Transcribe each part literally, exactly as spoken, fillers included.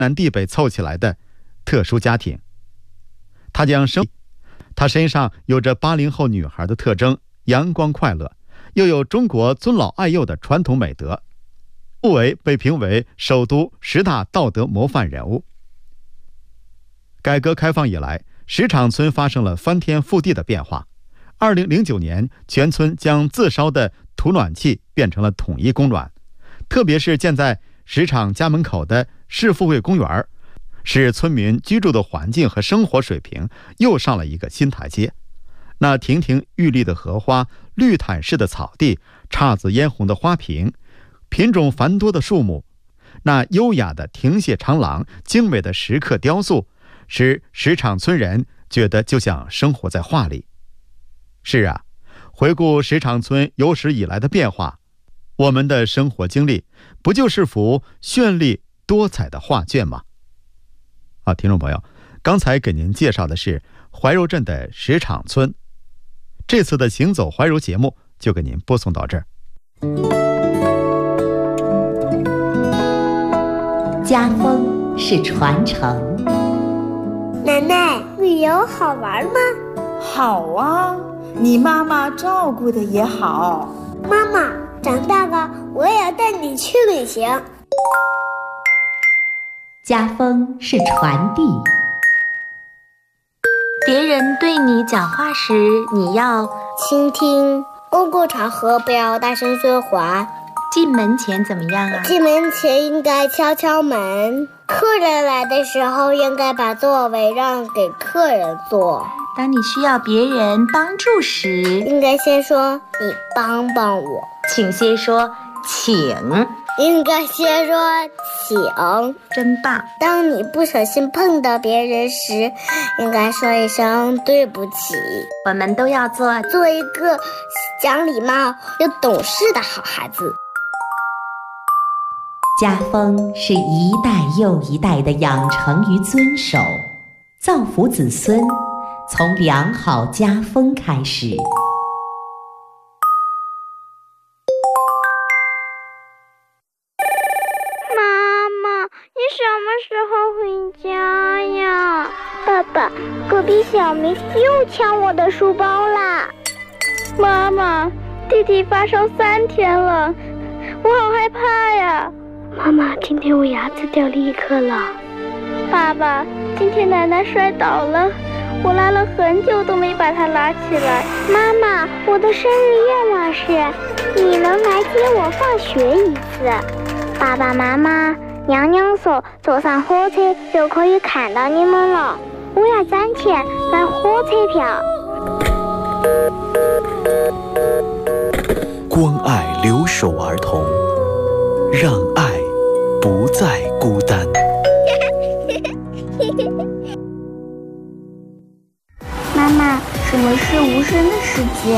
南地北凑起来的特殊家庭。他将生，他身上有着八零后女孩的特征，阳光快乐，又有中国尊老爱幼的传统美德，不为被评为首都十大道德模范人物。改革开放以来，石场村发生了翻天覆地的变化。二零零九年，全村将自烧的土暖气变成了统一供暖，特别是建在石场家门口的市富贵公园，使村民居住的环境和生活水平又上了一个新台阶。那亭亭玉立的荷花，绿毯式的草地，姹紫嫣红的花瓶，品种繁多的树木，那优雅的亭榭长廊，精美的石刻雕塑，使石场村人觉得就像生活在画里。是啊，回顾石场村有史以来的变化，我们的生活经历不就是幅绚丽多彩的画卷吗？啊，听众朋友，刚才给您介绍的是怀柔镇的石场村。这次的行走怀柔节目就给您播送到这儿。 家风是传承。 奶奶，旅游好玩吗？ 好啊，你妈妈照顾的也好。 妈妈，长大了我也要带你去旅行。 家风是传递。 别人对你讲话时，你要倾听。公共场合不要大声说话。 进门前怎么样啊？ 进门前应该敲敲门。客人来的时候，应该把座位让给客人坐。 当你需要别人帮助时， 应该先说你帮帮我。 请先说请。 应该先说请。 真棒。 当你不小心碰到别人时，应该说一声对不起。 我们都要做做一个讲礼貌又懂事的好孩子。 家风是一代又一代的养成与遵守，造福子孙，从良好家风开始。 妈妈，你什么时候回家呀？爸爸，隔壁小明又抢我的书包啦！ 妈妈，弟弟发烧三天了，我好害怕呀！ 妈妈，今天我牙齿掉了一颗了。 爸爸，今天奶奶摔倒了，我拉了很久都没把她拉起来。 妈妈，我的生日愿望是你能来接我放学一次。爸爸妈妈，娘娘说坐上火车就可以看到你们了，我要攒钱买火车票。 关爱留守儿童，让爱不再孤单。 妈妈，什么是无声的世界？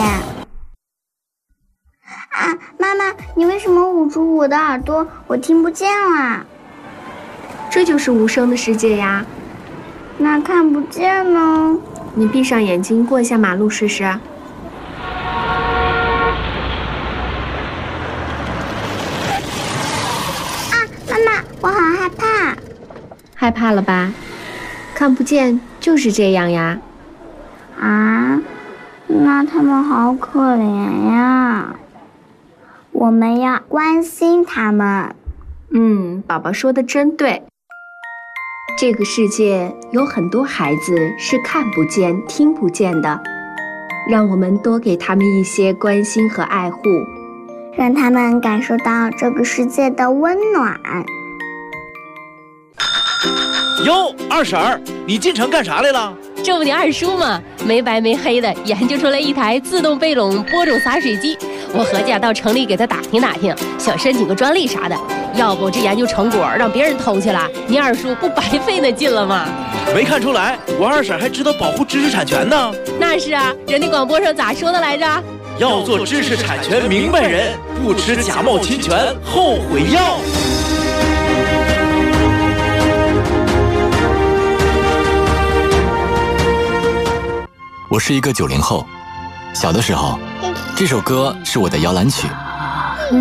啊，妈妈，你为什么捂住我的耳朵？我听不见啦。 这就是无声的世界呀。 那看不见呢？ 你闭上眼睛过一下马路试试。啊， 妈妈，我好害怕。 害怕了吧？看不见就是这样呀。 啊，那他们好可怜呀。我们要关心他们。 嗯，宝宝说的真对。这个世界有很多孩子是看不见、听不见的，让我们多给他们一些关心和爱护， 让他们感受到这个世界的温暖。 哟，二婶儿，你进城干啥来了？ 这不你二叔吗？没白没黑的研究出来一台自动背垄播种洒水机，我合计啊到城里给他打听打听，想申请个专利啥的。要不这研究成果让别人偷去了，你二叔不白费那劲了吗？ 没看出来，我二婶还知道保护知识产权呢。 那是啊，人家广播上咋说的来着？ 要做知识产权明白人，不吃假冒侵权后悔药。 我是一个九零后，小的时候，这首歌是我的摇篮曲。